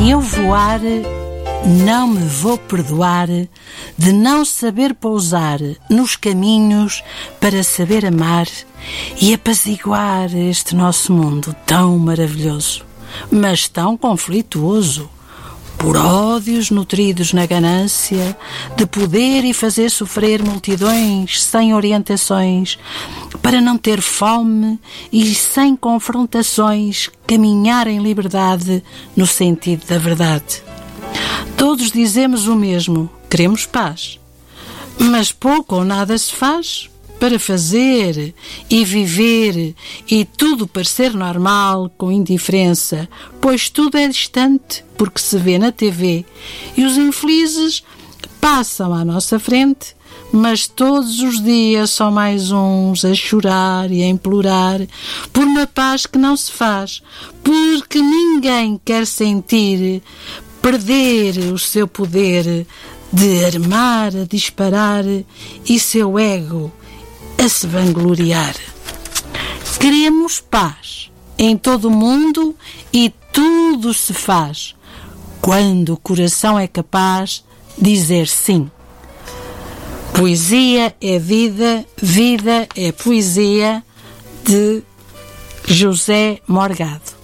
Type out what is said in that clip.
Se eu voar, não me vou perdoar de não saber pousar nos caminhos para saber amar e apaziguar este nosso mundo tão maravilhoso, mas tão conflituoso, por ódios nutridos na ganância de poder e fazer sofrer multidões sem orientações, para não ter fome e sem confrontações caminhar em liberdade no sentido da verdade. Todos dizemos o mesmo, queremos paz, mas pouco ou nada se faz para fazer e viver e tudo parecer normal com indiferença, pois tudo é distante porque se vê na TV e os infelizes passam à nossa frente, mas todos os dias são mais uns a chorar e a implorar por uma paz que não se faz, porque ninguém quer sentir perder o seu poder de armar, a disparar e seu ego a se vangloriar. Queremos paz em todo o mundo e tudo se faz quando o coração é capaz de dizer sim. Poesia é vida, vida é poesia, de José Morgado.